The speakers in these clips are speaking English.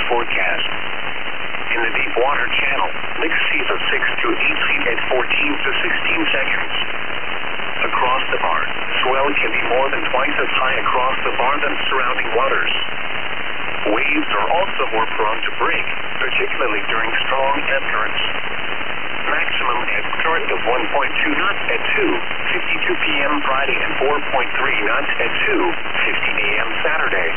forecast. In the deep water channel, mixed seas of 6 to 8 feet at 14 to 16 seconds. Across the bar, swell can be more than twice as high across the bar than surrounding waters. Waves are also more prone to break, particularly during strong ebb currents. Maximum ebb current of 1.2 knots at 2:52 p.m. Friday and 4.3 knots at 2:50 a.m. Saturday.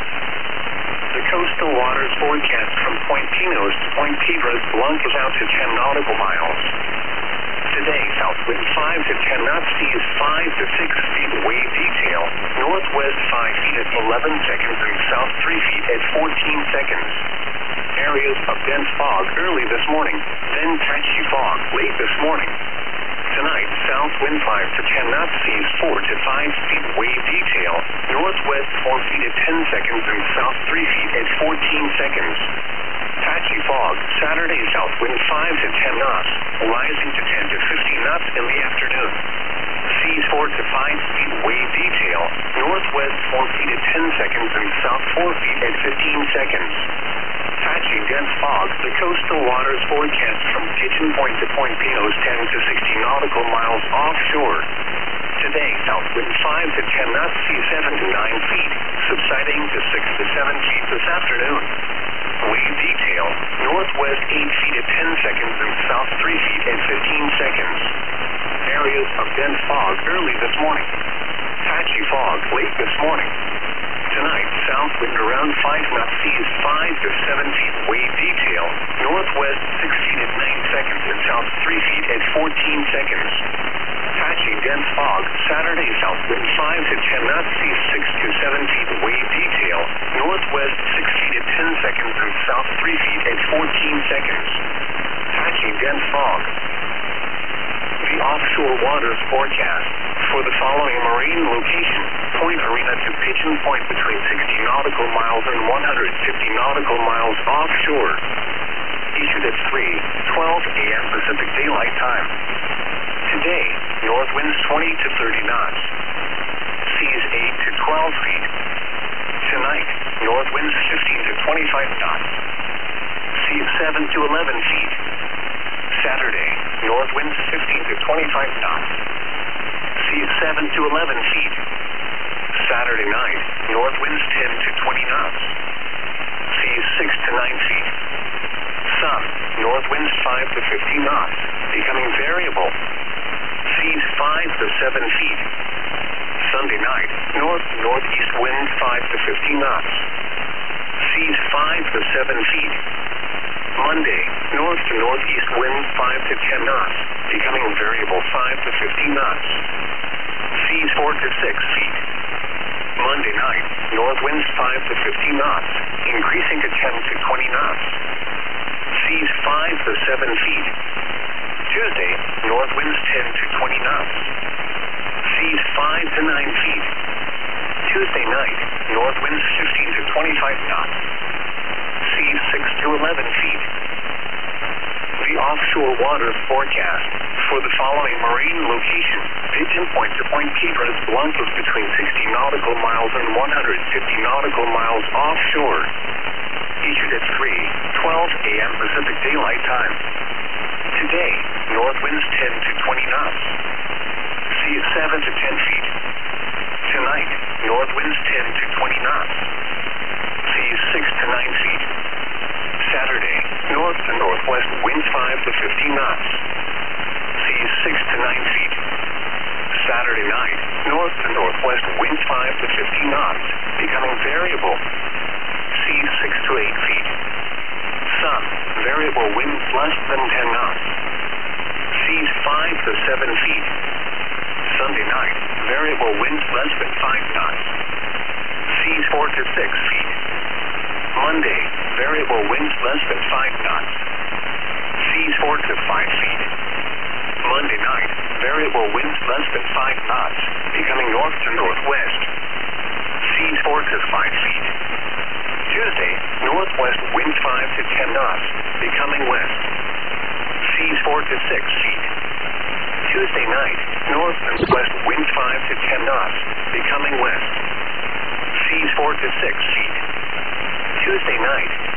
The coastal waters forecast from Point Pinos to Point Piedras Blancas out to 10 nautical miles. Today, south wind 5 to 10 knots, seas 5 to 6 feet, wave detail, northwest 5 feet at 11 seconds and south 3 feet at 14 seconds. Areas of dense fog early this morning, then patchy fog late this morning. Tonight, south wind 5 to 10 knots, seas 4 to 5 feet, wave detail, northwest 4 feet at 10 seconds and south 3 feet at 14 seconds. Patchy fog, Saturday, south wind 5 to 10 knots, rising to 10 to 15 knots in the afternoon. Seas 4 to 5 feet, wave detail, northwest 4 feet at 10 seconds and south 4 feet at 15 seconds. Patchy dense fog, the coastal waters forecast from Kitchen Point to Point Pinos 10 to 60 nautical miles offshore. Today, south wind 5 to 10 knots, seas 7 to 9 feet, subsiding to 6 to 7 feet this afternoon. Wave detail, northwest 8 feet at 10 seconds and south 3 feet at 15 seconds. Areas of dense fog early this morning. Patchy fog late this morning. Tonight, south wind around 5 knots, seas 5 to 7 feet, wave detail, northwest 6 feet at 9 seconds and south 3 feet at 14 seconds. Patchy dense fog, Saturday, south wind 5 to 10 knots, seas 6 to 7 feet, wave detail, northwest 6 feet at 10 seconds and south 3 feet at 14 seconds. Patchy dense fog. The offshore waters forecast for the following marine location: Point Arena to Pigeon Point between 60 nautical miles and 150 nautical miles offshore. Issued at 3:12 a.m. Pacific Daylight Time. Today, north winds 20 to 30 knots. Seas 8 to 12 feet. Tonight, north winds 15 to 25 knots. Seas 7 to 11 feet. Saturday, north winds 15 to 25 knots. Seas 7 to 11 feet. Saturday night, north winds 10 to 20 knots. Seas 6 to 9 feet. Sun, north winds 5 to 15 knots, becoming variable. Seas 5 to 7 feet. Sunday night, north-northeast winds 5 to 15 knots. Seas 5 to 7 feet. Monday, north to northeast winds 5 to 10 knots, becoming variable 5 to 15 knots. Seas 4 to 6 feet. Monday night, north winds 5 to 15 knots, increasing to 10 to 20 knots. Seas 5 to 7 feet. Tuesday, north winds 10 to 20 knots. Seas 5 to 9 feet. Tuesday night, north winds 15 to 25 knots. Seas 6 to 11 feet. The offshore waters forecast for the following marine location: Pigeon Point to Point Piedras Blancas between 60 nautical miles and 150 nautical miles offshore. Issued at 3:12 a.m. Pacific Daylight Time. Today, north winds 10 to 20 knots. Seas 7 to 10 feet. Tonight, north winds 10 to 20 knots. Seas 6 to 9 feet. Saturday, north to northwest winds 5 to 15 knots. Seas 6 to 9 feet. Saturday night, north to northwest winds 5 to 15 knots, becoming variable. Seas 6 to 8 feet. Sun, variable winds less than 10 knots. Seas 5 to 7 feet. Sunday night, variable winds less than 5 knots. Seas 4 to 6 feet. Monday, variable winds less than 5 knots. Seas 4 to 5 feet. Monday night, variable winds less than 5 knots, becoming north to northwest. Seas 4 to 5 feet. Tuesday, northwest winds 5 to 10 knots, becoming west. Seas 4 to 6 feet. Tuesday night, north and west winds 5 to 10 knots, becoming west. Seas 4 to 6 feet. Tuesday night,